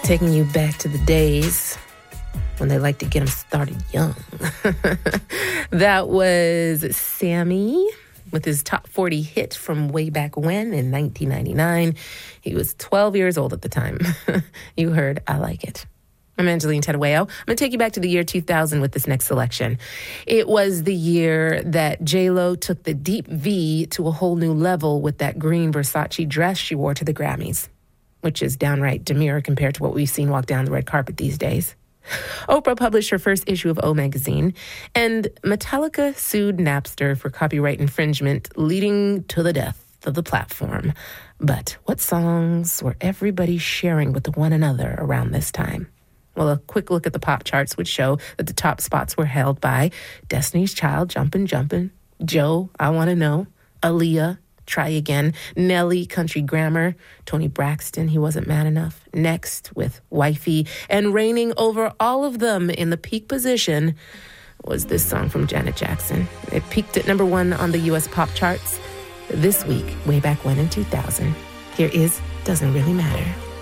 Taking you back to the days when they like to get them started young. That was Sammy with his top 40 hit from way back when in 1999. He was 12 years old at the time. You heard I Like It. I'm Angeline Tedewayo. I'm going to take you back to the year 2000 with this next selection. It was the year that J-Lo took the deep V to a whole new level with that green Versace dress she wore to the Grammys, which is downright demure compared to what we've seen walk down the red carpet these days. Oprah published her first issue of O Magazine, and Metallica sued Napster for copyright infringement, leading to the death of the platform. But what songs were everybody sharing with one another around this time? Well, a quick look at the pop charts would show that the top spots were held by Destiny's Child, Jumpin' Jumpin', Joe, I Wanna Know, Aaliyah, Try Again, Nelly, Country Grammar, Toni Braxton, He Wasn't Man Enough, Next with Wifey, and reigning over all of them in the peak position was this song from Janet Jackson. It peaked at number 1 on the U.S. pop charts this week, way back when in 2000. Here is Doesn't Really Matter.